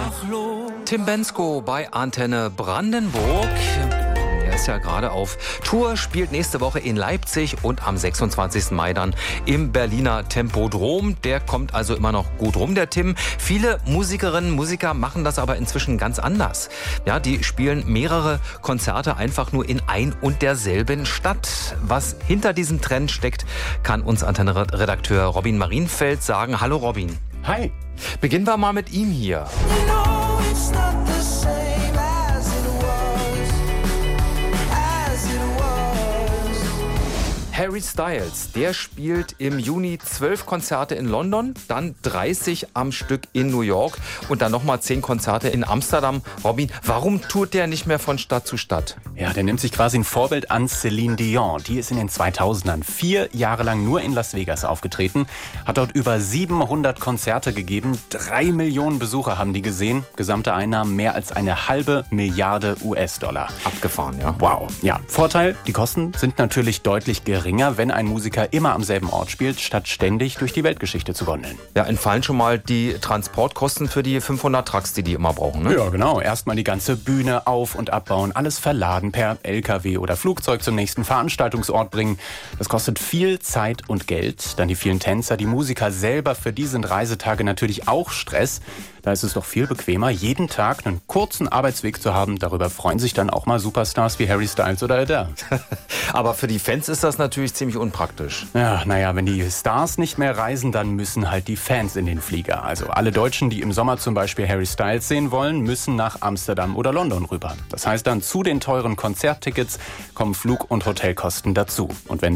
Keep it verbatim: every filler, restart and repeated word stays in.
Tim Bendzko bei Antenne Brandenburg. Er ist ja gerade auf Tour, spielt nächste Woche in Leipzig und am sechsundzwanzigsten Mai dann im Berliner Tempodrom. Der kommt also immer noch gut rum, der Tim. Viele Musikerinnen und Musiker machen das aber inzwischen ganz anders. Ja, die spielen mehrere Konzerte einfach nur in ein und derselben Stadt. Was hinter diesem Trend steckt, kann uns Antenne-Redakteur Robin Marienfeld sagen. Hallo Robin. Hi. Beginnen wir mal mit ihm hier. Harry Styles, der spielt im Juni zwölf Konzerte in London, dann dreißig am Stück in New York und dann nochmal zehn Konzerte in Amsterdam. Robin, warum tourt der nicht mehr von Stadt zu Stadt? Ja, der nimmt sich quasi ein Vorbild an Celine Dion. Die ist in den zweitausendern vier Jahre lang nur in Las Vegas aufgetreten, hat dort über siebenhundert Konzerte gegeben, drei Millionen Besucher haben die gesehen, gesamte Einnahmen mehr als eine halbe Milliarde U S-Dollar. Abgefahren, ja. Wow. Ja, Vorteil, die Kosten sind natürlich deutlich geringer, wenn ein Musiker immer am selben Ort spielt, statt ständig durch die Weltgeschichte zu gondeln. Ja, entfallen schon mal die Transportkosten für die fünfhundert Trucks, die die immer brauchen, ne? Ja, genau. Erstmal die ganze Bühne auf- und abbauen, alles verladen per L K W oder Flugzeug zum nächsten Veranstaltungsort bringen. Das kostet viel Zeit und Geld. Dann die vielen Tänzer, die Musiker selber, für die sind Reisetage natürlich auch Stress. Da ist es doch viel bequemer, jeden Tag einen kurzen Arbeitsweg zu haben. Darüber freuen sich dann auch mal Superstars wie Harry Styles oder Adele. Aber für die Fans ist das natürlich ziemlich unpraktisch. Ja, naja, wenn die Stars nicht mehr reisen, dann müssen halt die Fans in den Flieger. Also alle Deutschen, die im Sommer zum Beispiel Harry Styles sehen wollen, müssen nach Amsterdam oder London rüber. Das heißt dann, zu den teuren Konzerttickets kommen Flug- und Hotelkosten dazu. Und wenn